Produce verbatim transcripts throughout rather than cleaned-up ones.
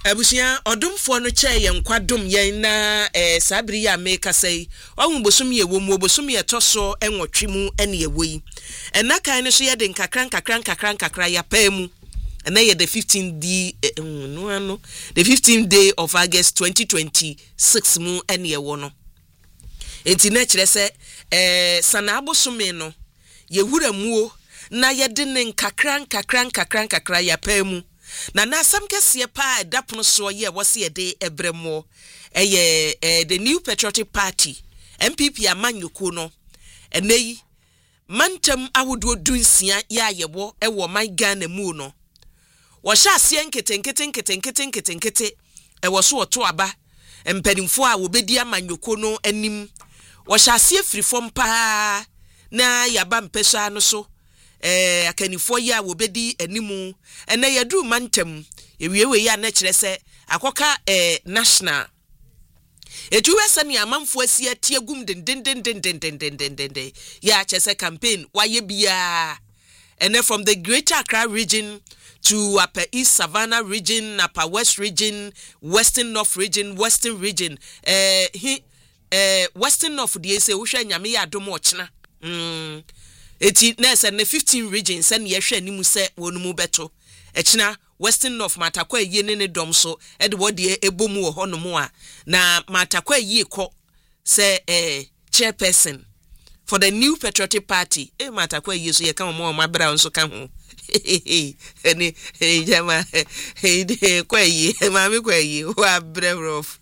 Abusia odomfo no che ye nkwadom yen na eh sabri ya meka sei wahu bosom ye wo mu bosom ye toso enwotwe mu ene ye woyi ena kan no so ye de nkakran kakran kakran kakra ya pa mu ena ye the fifteenth day no ano the fifteenth day of August twenty twenty-six mu ene ye wo no enti na kire se eh sana abosom no ye hura muo na ye de nkakran kakran kakran kakra ya pa mu na na sam kese pa dapono so ye wose ye de ebremo eye eh the New Patriotic Party M P P amanyoko no eneyi mantam awodo dunsia ya yebo e wo my Ghana mu no wo sha ase nkete nkete nkete nkete nkete nkete e wo so oto aba empanimfo a wo bedi amanyoko no anim wo sha ase frifom pa na yaba mpesa no so eh akanifo ya wo bedi animu ena yadu mantem ewiewe ya na kire se akoka eh national ejuwese ne amamfo asia tiagum den den den den den den den den den ya chese campaign waye bia ene from the Greater Accra region to Upper East Savannah region, Upper West region, Western North region, Western region eh he eh Western North die se wo hwa nyame ya adom ochna mm eti na se na fifteen regions and ye hwe animu se wonumu beto echina Western North matakwa ye ne ne dom so e de wode ebomu wo honomu a na matakwa ye kọ se eh chairperson for the New Patriotic Party e matakwa ye so ye kan mo mabra nso ka ho eni e jama e de kwa ye ma me kwa ye wa brevrof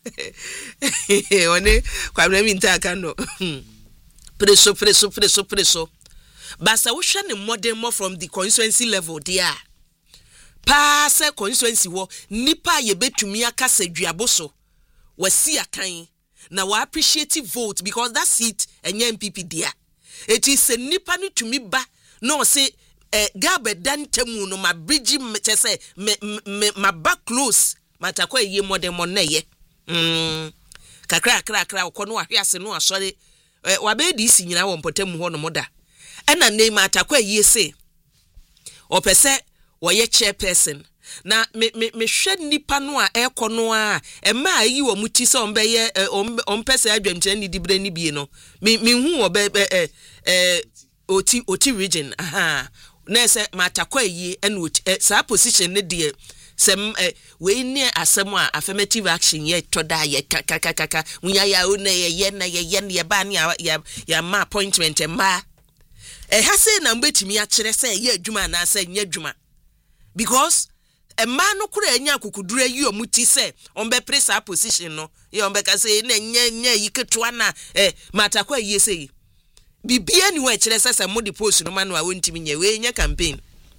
one kwa bre mi ntaka no preso preso preso preso basa wo hwe ne modern more from the constituency level there pass constituency wo nipa ye betumi aka sadwabo so wasi akan na wa appreciate vote because that seat enye M P P there it is a nipa no tumi ba no say eh gabe dantemu no ma bridge me say me ma back close matakwa ye modern mo na ye mm kakra kakra kakra ko no ahwe ase no asore wa be di si nyina wo mpotam ho no moda ena name atakwa ye say opese woye chairperson na me me me hwe nipa no a ekọ no a e ma ayi wo muti se ombe ye ompese adwamkyere ni dibre ni bie no me me hu wo be eh oti oti region aha na se matakwa yi ena sa position ne de sem we ni asem a affirmative action ye toda ye kakakaka munya ya o na ye ye na ye ye na ye ba ni ya ya ma appointment ma eh ha say na mbetimi a kire say ye adwuma na say nya adwuma because a man no kura enya akukudura yi omuti say on be press position no ye on be ka say na nya nya yiketo na eh matakwa yi say bibia ni we kire say say mo de post no man no a wontimi nya we nya campaign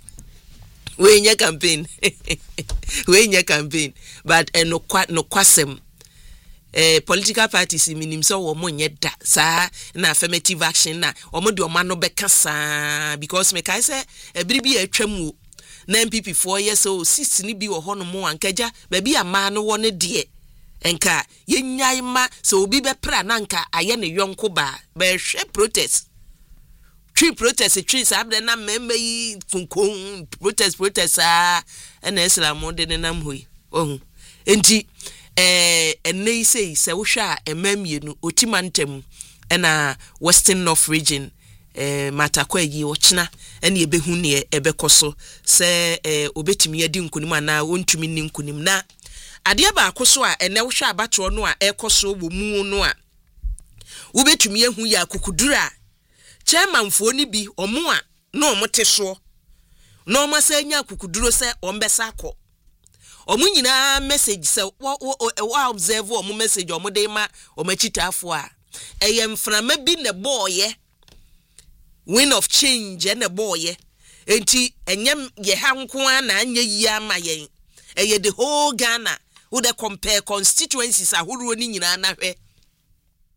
we nya campaign we nya campaign but eh, no kwa no kwasem eh political parties minim so wo mo nye da sa na affirmative action na wo mo de o man no beka sa because me kai say ebiribi atwam na M P P four years old six ni bi wo hono mo ankaja ba bi ama no wo ne de enka yennyai ma so obi be pra na nka aye ne yonko ba ba hwe protest tree protest tree sabde na membe yi kunkon protest protest ah na islam de ne nam hoyi ohun enti eh enei sei se wo hwa emamienu otimantem na Western North region eh matakwa yi ochina ene ebehu ne ebekoso se eh obetimi yadi nkunim ana wontumi ni nkunim na ade ba akoso a ene wo hwa abato no a ekoso wo mu no a wobetumi ehu ya akukudura chairman fo ni bi omo a na omote so na omasa nya akukuduro se ombesa akọ omu nyina message se wo observe omu message omu de ma omachitafo a eyem frama bi ne boye win of change and a boy enti enyem ye hanko na anya yi ama yen eye the whole Ghana wo de compare constituencies ahoro ni nyina na hwe